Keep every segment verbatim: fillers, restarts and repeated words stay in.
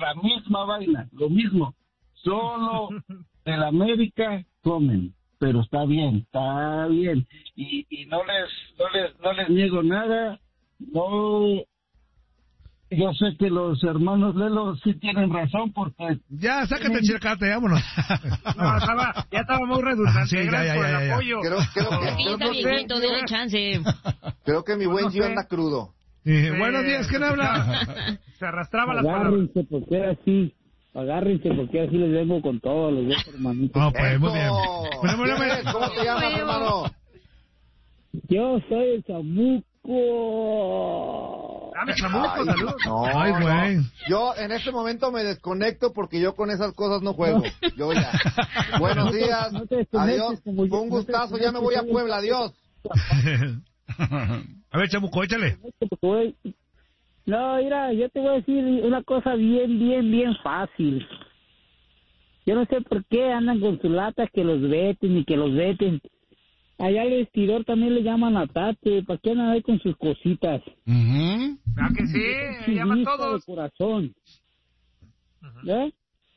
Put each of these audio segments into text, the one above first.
la misma vaina, lo mismo. Solo del América comen, pero está bien, está bien. Y, y no les, no les, no les niego nada. No, yo sé que los hermanos Lelo sí tienen razón porque... Ya, sácate el chilacate, vámonos. No, estaba, ya estaba muy redundante. Sí, ya, Gracias ya, por ya, el ya. apoyo. Creo, creo que, Sí, creo, está viejito, denle chance. creo que mi buen No Gio sé. anda crudo. Eh, buenos días, ¿quién habla? Se arrastraba las palabras. Agárrense porque así, agárrense porque así les vengo con todos los dos hermanitos. No, pues, muy bien. ¡Eso! Bueno, bueno, ¿Quién bueno. es? ¿Cómo te llamas, hermano? Yo soy el Chamuco. Dame chamuco, Ay, saludos. no, Ay, güey. no. Yo en este momento me desconecto porque yo con esas cosas no juego. Yo ya. Buenos días. No te desconectes Adiós. como yo- Fue un no te gustazo. Ya me voy a desconectes, Puebla. Adiós. A ver, Chamuco, échale. No, mira, yo te voy a decir una cosa bien, bien, bien fácil. Yo no sé por qué andan con sus latas que los veten y que los veten. Allá al vestidor también le llaman a Tate. ¿Para qué andan ahí con sus cositas? Ujú. ¿Verdad que sí? Llaman Chivista todos. de corazón. ¿Eh?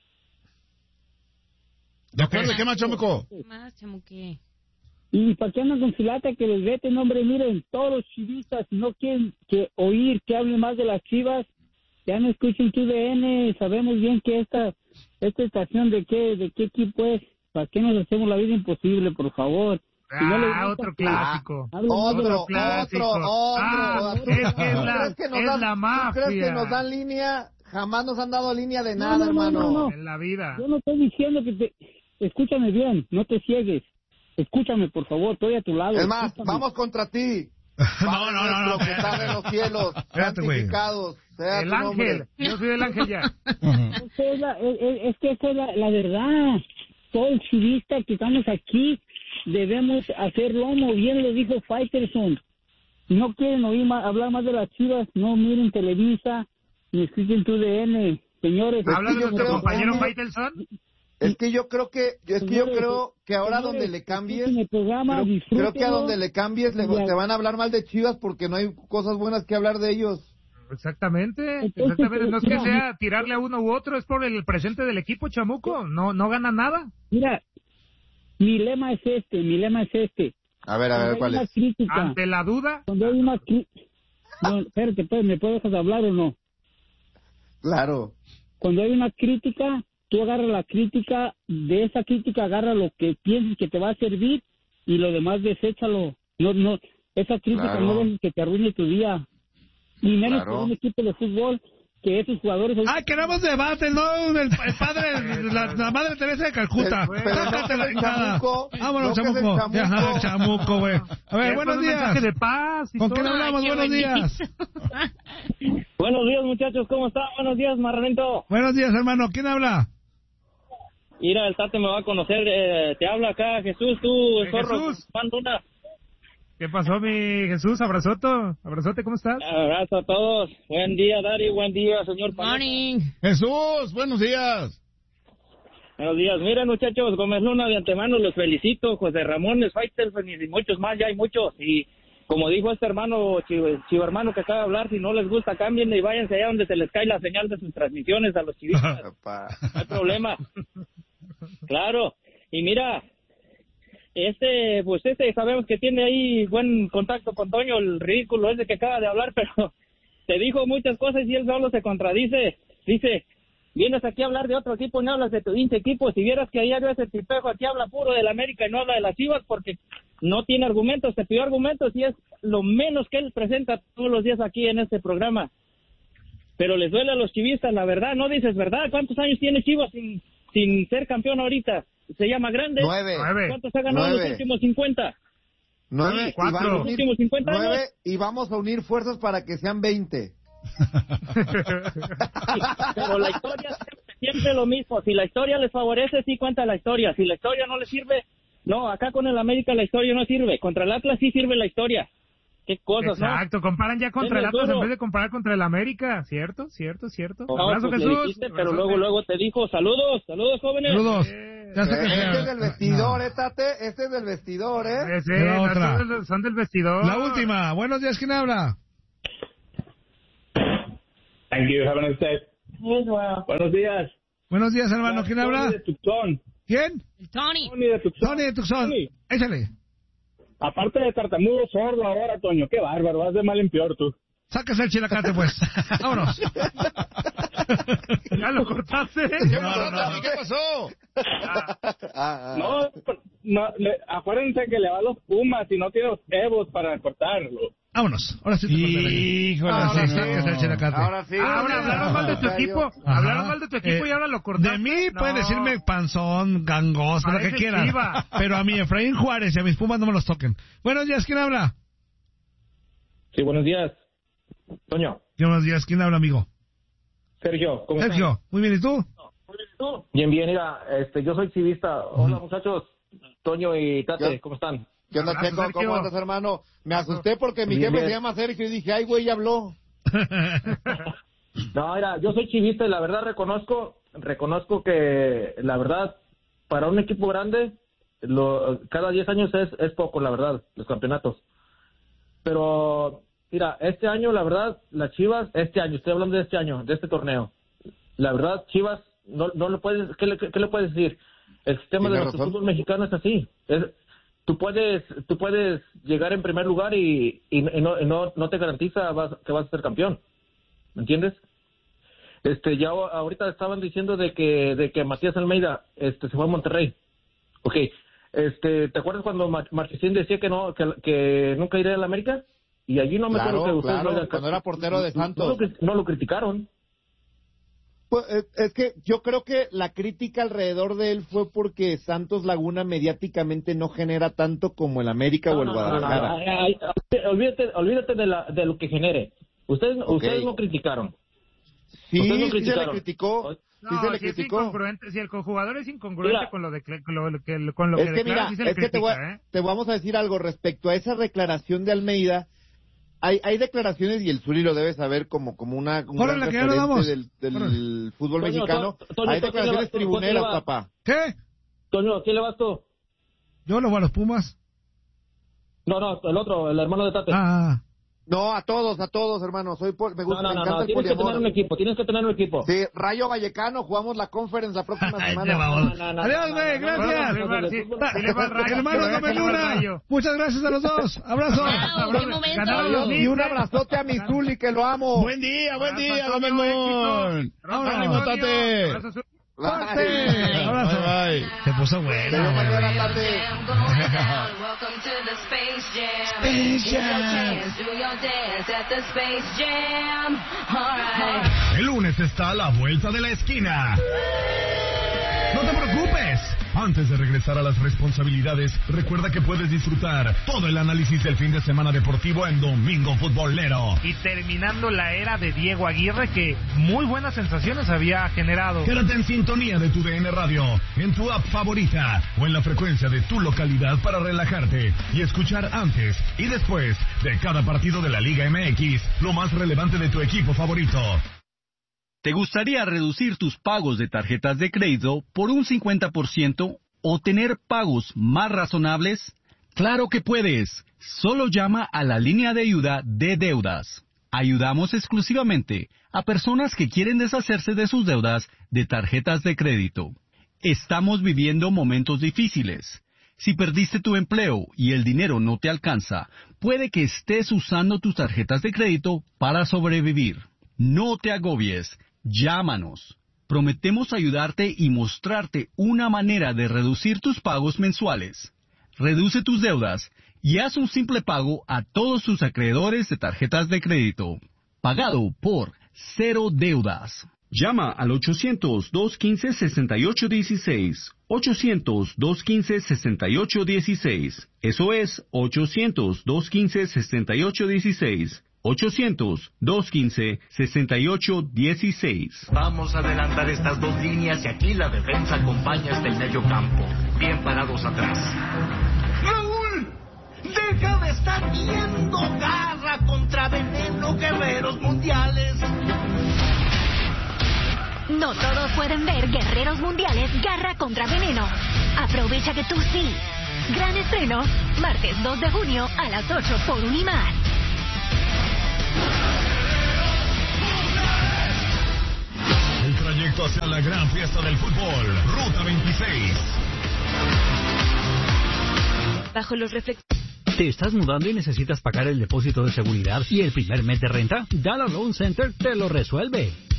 ¿De acuerdo? ¿Qué más, Chamuco? Más, chamuque. ¿Y para qué andan con su lata que los veten? Hombre, miren, todos los chivistas, si no quieren que oír que hable más de las Chivas, ya no escuchen T V N. Sabemos bien que esta esta estación de qué de qué equipo es. ¿Para qué nos hacemos la vida imposible, por favor? Si no les Ah, gusta otro que clásico. hablen más de Otro, las clásico. otro, otro. Ah, ¿Tú- es que es tú la- crees que nos es dan- la ¿Tú crees que mafia. nos dan línea? Jamás nos han dado línea de No, nada, no, no, hermano. no, no. En la vida. Yo no estoy diciendo que te... Escúchame bien, no te ciegues. Escúchame, por favor, estoy a tu lado. Es más, escúchame. vamos contra ti. No, no, no, no. Nuestro que está en los cielos, Espérate, güey. santificados sea El tu nombre. ángel. Yo soy el ángel ya. Es que es, la, es, es que esa es la, la verdad. Todo el chivista que estamos aquí debemos hacer lomo. Bien lo dijo Faitelson. Si no quieren oír más, hablar más de las Chivas, no miren Televisa ni escuchen tu D N. Señores, ¿Habla de yo nuestro creo- compañero es que- Faitelson? Es que yo creo que, es que yo Señores, creo que ahora señores, donde le cambies, escuchen el programa, creo, creo que a disfrútenlo. donde le cambies le, Ya. te van a hablar mal de Chivas porque no hay cosas buenas que hablar de ellos. Exactamente, Entonces, exactamente. No es que mira, sea tirarle a uno u otro, es por el presente del equipo, chamuco. No, no gana nada. Mira, mi lema es este, mi lema es este. A ver, a ver, Cuando ¿cuál hay una es? crítica, Ante la duda, cuando hay una crítica... No, espérate, pues, ¿me puedes dejar hablar o no? Claro. Cuando hay una crítica, tú agarras la crítica, de esa crítica agarra lo que pienses que te va a servir y lo demás deséchalo. No, no, esa crítica Claro. no dejes que te arruine tu día. Y menos Claro. por un equipo de fútbol que esos jugadores... Ah, queremos debate, no el, el padre, la, la madre Teresa de Calcuta. Pero- pero no Sácate que la es el chingada. chamuco, Vámonos, no que es el chamuco. chamuco. Ajá, chamuco, güey. A ver, ya buenos con un días. mensaje de paz y ¿Con todo. quién hablamos? Ay, qué Buenos días. Buenos días, muchachos, ¿cómo están? Buenos días, Marranito. Buenos días, hermano. ¿Quién habla? Mira, el Tate me va a conocer, eh, te habla acá Jesús, tú, Eh, zorro, Jesús. fan Luna. ¿Qué pasó, mi Jesús? Abrazoto. Abrazote, ¿cómo estás? Abrazo a todos. Buen día, Dari. Buen día, señor Paneta. Morning. Jesús, buenos días. Buenos días. Miren, muchachos, Gómez Luna, de antemano los felicito. José Ramón, Faitelson y muchos más, ya hay muchos. Y como dijo este hermano, chivo, chivo hermano que acaba de hablar, si no les gusta, cámbienle y váyanse allá donde se les cae la señal de sus transmisiones a los chivistas. Papá. No hay problema. Claro. Y mira, este, pues este, sabemos que tiene ahí buen contacto con Toño, el ridículo ese que acaba de hablar, pero te dijo muchas cosas y él solo se contradice. Dice, vienes aquí a hablar de otro equipo, no hablas de tu pinche equipo. Si vieras que ayer ese tipejo aquí habla puro del América y no habla de las Chivas porque no tiene argumentos, te pidió argumentos y es lo menos que él presenta todos los días aquí en este programa. Pero les duele a los chivistas, la verdad, no dices verdad. ¿Cuántos años tiene Chivas sin, sin ser campeón ahorita? ¿Se llama grande? Nueve. Nueve. ¿Cuántos ha ganado en Nueve. los últimos cincuenta? Nueve, y Cuatro. van a Los unir- últimos cincuenta años. nueve y vamos a unir fuerzas para que sean veinte. Pero la historia siempre, siempre lo mismo. Si la historia les favorece, sí cuenta la historia. Si la historia no les sirve, no. Acá con el América la historia no sirve. Contra el Atlas sí sirve la historia. Qué cosas, Exacto, comparan ya contra el Denle Atlas duro. en vez de comparar contra el América. ¿Cierto? ¿Cierto? ¿Cierto? ¿no? Abrazo, No, pues le Jesús. dijiste, pero Abrazote. luego, luego te dijo, saludos, saludos, jóvenes. Saludos. Eh, Ya sé que Este sea. es del vestidor, No. eh, Tate. Este es del vestidor, eh. Eh, sí, Era no, otra. son, del, son del vestidor. La última. Buenos días, ¿quién habla? Thank you. Have a nice day. Buenos días. Buenos días, hermano. ¿Quién habla? Tony de Tucson. ¿Quién? El Tony. Tony de Tucson. Tony de Tucson. Tony. Échale. Aparte de tartamudo sordo ahora, Toño. Qué bárbaro. Vas de mal en peor, tú. Sáquese el chilacate, pues. Vámonos. ¿Ya lo cortaste? ¿Qué No, pasó, no, Tony? no. ¿Qué pasó? Ah, ah. No, no le, acuérdense que le va a los Pumas y no tiene los Evos para cortarlo. Vámonos. Ahora sí te cortaré. Híjole, Ahora sí, no. sáquese el chilacate. Ahora sí. Ah, ahora hablaron mal de tu equipo. Ajá. Hablaron mal de tu equipo Eh, y ahora lo cortaste. De mí No. pueden decirme panzón, gangoso, lo que Parece quieran. chiva. Pero a mí, Efraín Juárez y a mis Pumas no me los toquen. Buenos días, ¿quién habla? Sí, buenos días. Toño. Buenos días, ¿quién habla, amigo? Sergio, ¿cómo estás? Sergio, muy bien, ¿y tú? Bien, bien, mira, este, yo soy civista. Hola, muchachos. Toño y Tate, ¿Qué? ¿cómo están? ¿Qué onda, Abrazo, Checo? Sergio. ¿Cómo andas, hermano? Me asusté porque mi Bien, jefe se bien. llama Sergio y dije, ay, güey, ya habló. No, mira, yo soy chivista y la verdad reconozco, reconozco que la verdad, para un equipo grande, lo, cada diez años es, es poco, la verdad, los campeonatos. Pero, mira, este año, la verdad, las Chivas, este año, estoy hablando de este año, de este torneo, la verdad, Chivas, no, no lo puedes, ¿qué le, qué, qué le puedes decir? El sistema Tiene de nuestro razón. fútbol mexicano es así, es, tú puedes, tú puedes llegar en primer lugar y, y, y no, y no, no te garantiza vas, que vas a ser campeón, ¿me entiendes? Este, ya ahorita estaban diciendo de que, de que Matías Almeida, este, se fue a Monterrey. Okay. Este, ¿te acuerdas cuando Mar- Marchesín decía que no, que, que nunca iría a la América? Y allí no me Claro, acuerdo que ustedes claro, no le- cuando era portero de no- Santos. No, lo, cri- no lo criticaron. Pues, es, es que yo creo que la crítica alrededor de él fue porque Santos Laguna mediáticamente no genera tanto como el América o el No, no, no, Guadalajara. no, no, ay, ay, olvídate, olvídate de, la, de lo que genere. Ustedes, Ok. ustedes no criticaron. Sí, Ustedes no sí se le criticaron. criticó. Sí No, se le si es criticó. incongruente, si el jugador es incongruente Mira. con lo de con lo, que, con lo Es que que declara, mira, sí se le es que te, voy, critica, a- ¿eh? te vamos a decir algo respecto a esa declaración de Almeida. Hay, hay declaraciones, y el Zuli lo debe saber como, como una, un Córrele, gran que ya lo referente damos. del, del Córrele. fútbol Toño, mexicano. To- Toño, Hay ¿tú a quién le declaraciones vas? ¿Tú a quién le tribuneras, vas? papá. ¿Qué? Toño, ¿a quién le vas tú? Yo le voy a los Pumas. No, no, el otro, el hermano de Tate. Ah, No, a todos, a todos, hermano. Soy pol- me no, gusta, no, me no, encanta no, el tienes que poliamor. tener un equipo, tienes que tener un equipo. Sí, Rayo Vallecano, jugamos la conference la próxima Ay, semana. ya vamos. No, no, no, Adiós, no, güey, no, no, no, gracias. no, no, no, Sí, no, no, sí le va al Rayo, hermano, sí le va dame al una. Rayo. Muchas gracias a los dos. Abrazo. Wow, qué momento. Ganaron los Y un abrazote a mi Zuli, que lo amo. Buen día, buen Abrazo, día, Antonio, Domengón. éxito. Abrazo, Ánimo, Antonio. Tate. Abrazo, su- Bye. Abrazo. Bye, bye. Se puso Te buena, veo güey. mañana, Tate. Welcome to the Space Jam. Space Get your Jam. chance, do your dance at the Space Jam. All right. El lunes está a la vuelta de la esquina. No te preocupes. Antes de regresar a las responsabilidades, recuerda que puedes disfrutar todo el análisis del fin de semana deportivo en Domingo Futbolero. Y terminando la era de Diego Aguirre, que muy buenas sensaciones había generado. Quédate en sintonía de tu D N Radio, en tu app favorita o en la frecuencia de tu localidad para relajarte y escuchar antes y después de cada partido de la Liga M X lo más relevante de tu equipo favorito. ¿Te gustaría reducir tus pagos de tarjetas de crédito por un cincuenta por ciento o tener pagos más razonables? ¡Claro que puedes! Solo llama a la línea de ayuda de deudas. Ayudamos exclusivamente a personas que quieren deshacerse de sus deudas de tarjetas de crédito. Estamos viviendo momentos difíciles. Si perdiste tu empleo y el dinero no te alcanza, puede que estés usando tus tarjetas de crédito para sobrevivir. No te agobies. Llámanos. Prometemos ayudarte y mostrarte una manera de reducir tus pagos mensuales. Reduce tus deudas y haz un simple pago a todos tus acreedores de tarjetas de crédito. Pagado por Cero Deudas. Llama al ochocientos, dos quince, sesenta y ocho dieciséis. ochocientos, dos quince, sesenta y ocho dieciséis. Eso es ochocientos, dos quince, sesenta y ocho dieciséis. ochocientos, dos quince, sesenta y ocho dieciséis. Vamos a adelantar estas dos líneas y aquí la defensa acompaña hasta el medio campo. Bien parados atrás. ¡Raúl! ¡Deja de estar viendo! ¡Garra contra Veneno, Guerreros Mundiales! No todos pueden ver Guerreros Mundiales Garra contra Veneno. Aprovecha que tú sí. Gran estreno, martes dos de junio a las ocho por Unimás. trayecto hacia la gran fiesta del fútbol. Ruta veintiséis. Bajo los reflectores. ¿Te estás mudando y necesitas pagar el depósito de seguridad y el primer mes de renta? Dollar Loan Center te lo resuelve.